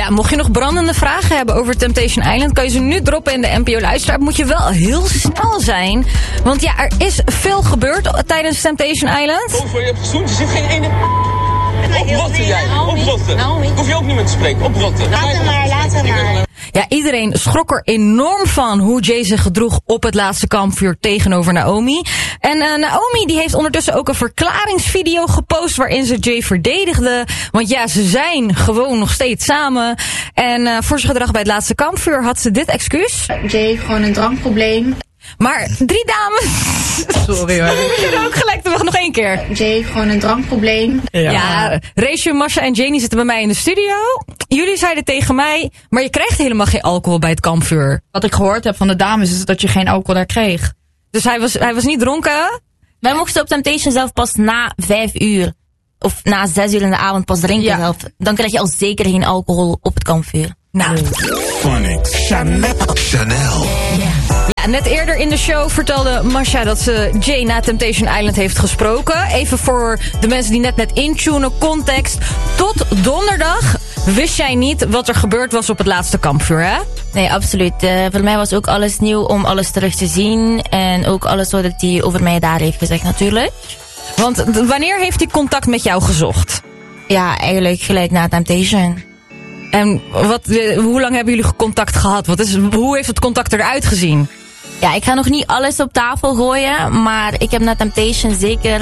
Ja, mocht je nog brandende vragen hebben over Temptation Island, kan je ze nu droppen in de NPO Luisteraar. Moet je wel heel snel zijn. Want ja, er is veel gebeurd tijdens Temptation Island. Je hebt gezoend, er zit geen ene... Oprotten jij, oprotten. Hoef je ook niet meer te spreken, oprotten. Laat maar. Ja, iedereen schrok er enorm van hoe Jay zich gedroeg op het laatste kampvuur tegenover Naomi. En Naomi die heeft ondertussen ook een verklaringsvideo gepost waarin ze Jay verdedigde. Want ja, ze zijn gewoon nog steeds samen. En voor zijn gedrag bij het laatste kampvuur had ze dit excuus. Jay heeft gewoon een drankprobleem. Maar 3 dames... Sorry hoor. Ook gelijk, nog 1 keer. Jay heeft gewoon een drankprobleem. Ja, Rachel, Masha en Janie zitten bij mij in de studio. Jullie zeiden tegen mij, maar je krijgt helemaal geen alcohol bij het kampvuur. Wat ik gehoord heb van de dames is dat je geen alcohol daar kreeg. Dus hij was niet dronken? Wij mochten op Temptation zelf pas na 5 uur. Of na 6 uur in de avond pas drinken zelf. Dan krijg je al zeker geen alcohol op het kampvuur. Nou. Phonics. Chanel. Ja, net eerder in de show vertelde Masha dat ze Jay na Temptation Island heeft gesproken. Even voor de mensen die net intunen, context. Tot donderdag wist jij niet wat er gebeurd was op het laatste kampvuur, hè? Nee, absoluut. Voor mij was ook alles nieuw om alles terug te zien. En ook alles wat hij over mij daar heeft gezegd natuurlijk. Want wanneer heeft hij contact met jou gezocht? Ja, eigenlijk gelijk na Temptation. En hoe lang hebben jullie contact gehad? Hoe heeft het contact eruit gezien? Ja, ik ga nog niet alles op tafel gooien, maar ik heb na Temptation zeker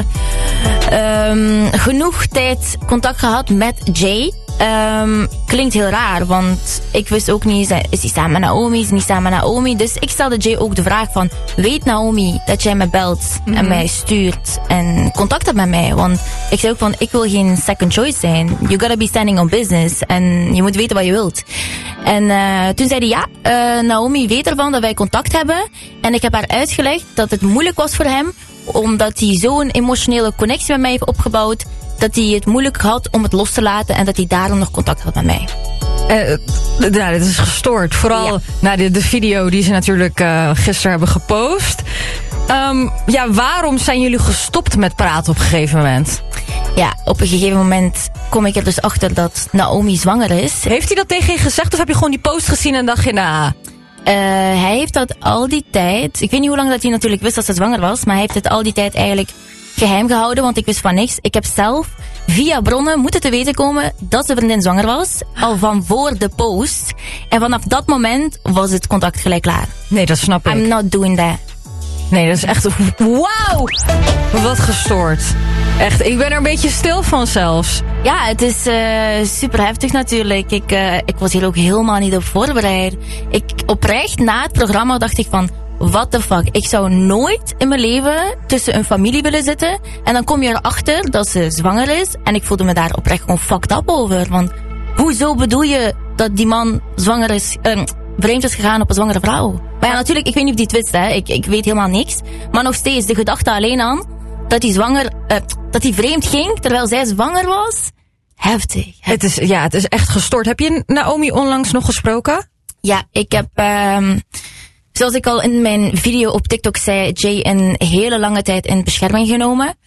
genoeg tijd contact gehad met Jay. Klinkt heel raar, want ik wist ook niet, is hij samen met Naomi, is hij niet samen met Naomi? Dus ik stelde Jay ook de vraag van, weet Naomi dat jij me belt en mij stuurt en contact hebt met mij? Want ik zei ook van, ik wil geen second choice zijn. You gotta be standing on business en je moet weten wat je wilt. En toen zei hij, Naomi weet ervan dat wij contact hebben. En ik heb haar uitgelegd dat het moeilijk was voor hem, omdat hij zo'n emotionele connectie met mij heeft opgebouwd, dat hij het moeilijk had om het los te laten en dat hij daarom nog contact had met mij. Ja, dit is gestoord. Vooral na de video die ze natuurlijk gisteren hebben gepost. Waarom zijn jullie gestopt met praten op een gegeven moment? Ja, op een gegeven moment kom ik er dus achter dat Naomi zwanger is. Heeft hij dat tegen je gezegd of heb je gewoon die post gezien en dacht je, nou... Hij heeft dat al die tijd... Ik weet niet hoe lang dat hij natuurlijk wist dat ze zwanger was, maar hij heeft het al die tijd eigenlijk geheim gehouden, want ik wist van niks. Ik heb zelf via bronnen moeten te weten komen dat zijn vriendin zwanger was, al van voor de post. En vanaf dat moment was het contact gelijk klaar. Nee, dat snap ik. I'm not doing that. Nee, dat is echt... Wauw! Wat gestoord. Echt, ik ben er een beetje stil van zelfs. Ja, het is super heftig natuurlijk. Ik was hier ook helemaal niet op voorbereid. Oprecht, na het programma dacht ik van, what the fuck? Ik zou nooit in mijn leven tussen een familie willen zitten. En dan kom je erachter dat ze zwanger is. En ik voelde me daar oprecht gewoon fucked up over. Want hoezo bedoel je dat die man zwanger is... vreemd is gegaan op een zwangere vrouw. Maar ja, natuurlijk, ik weet niet of die het wist, hè. Ik weet helemaal niks. Maar nog steeds, de gedachte alleen aan dat hij vreemd ging terwijl zij zwanger was. Heftig. Het is echt gestoord. Heb je Naomi onlangs nog gesproken? Ja, ik heb, zoals ik al in mijn video op TikTok zei, Jay een hele lange tijd in bescherming genomen.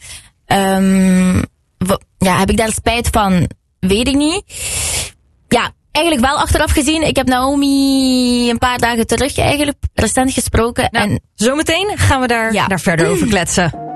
Heb ik daar spijt van? Weet ik niet. Ja, eigenlijk wel achteraf gezien. Ik heb Naomi een paar dagen terug eigenlijk recent gesproken. Nou, en zometeen gaan we daar verder over kletsen.